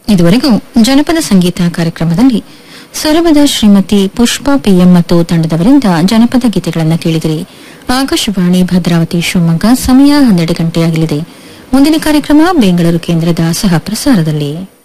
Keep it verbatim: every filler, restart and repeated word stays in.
ಇದುವರೆಗೂ ಜನಪದ ಸಂಗೀತ ಕಾರ್ಯಕ್ರಮದಲ್ಲಿ ಸೊರಬದ ಶ್ರೀಮತಿ ಪುಷ್ಪಾ ಪಿಎಂ ಮತ್ತು ತಂಡದವರಿಂದ ಜನಪದ ಗೀತೆಗಳನ್ನು ಕೇಳಿದಿರಿ. ಆಕಾಶವಾಣಿ ಭದ್ರಾವತಿ ಶಿವಮೊಗ್ಗ. ಸಮಯ ಹನ್ನೆರಡು ಗಂಟೆಯಾಗಲಿದೆ. ಮುಂದಿನ ಕಾರ್ಯಕ್ರಮ ಬೆಂಗಳೂರು ಕೇಂದ್ರದ ಸಹ ಪ್ರಸಾರದಲ್ಲಿ.